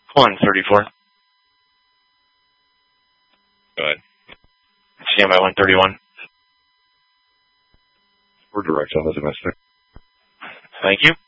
134. Go ahead. CMI 131. We're direct on the domestic. Thank you.